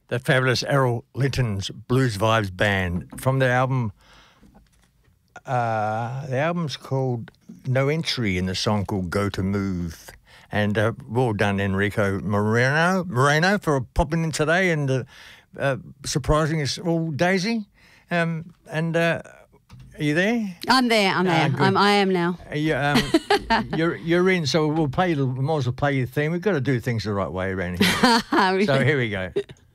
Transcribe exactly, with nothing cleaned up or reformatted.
the fabulous Errol Linton's Blues Vibes Band from their album. Uh, the album's called No Entry, and the song called Go to Move. And uh, well done, Enrico Moreno, Moreno, for popping in today and uh, uh, surprising us all, Daisy. Um, and uh, are you there? I'm there. I'm there. Ah, I'm, I am now. Uh, you, um, you're you're in, so we'll play. We might as well play your theme. We've got to do things the right way around here. So here we go.